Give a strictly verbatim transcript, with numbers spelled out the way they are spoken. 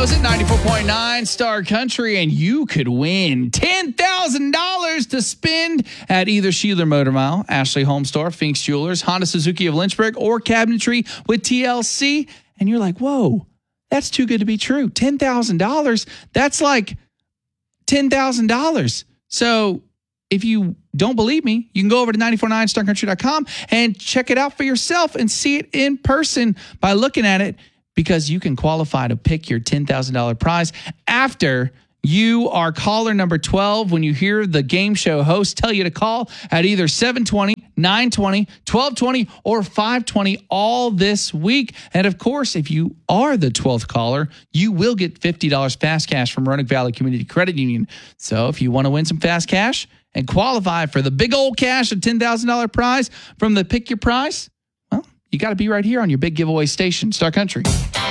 knows it, ninety-four point nine Star Country, and you could win ten thousand dollars to spend at either Sheeler Motor Mile, Ashley Home Store, Finks Jewelers, Honda Suzuki of Lynchburg, or Cabinetry with T L C. And you're like, whoa, that's too good to be true. ten thousand dollars, that's like ten thousand dollars. So if you don't believe me, you can go over to nine four nine star country dot com and check it out for yourself and see it in person by looking at it, because you can qualify to pick your ten thousand dollars prize after you are caller number twelve when you hear the game show host tell you to call at either seven twenty, nine twenty, twelve twenty, or five twenty all this week. And of course, if you are the twelfth caller, you will get fifty dollars fast cash from Roanoke Valley Community Credit Union. So if you want to win some fast cash and qualify for the big old cash of ten thousand dollars prize from the Pick Your Prize, well, you got to be right here on your big giveaway station, Star Country.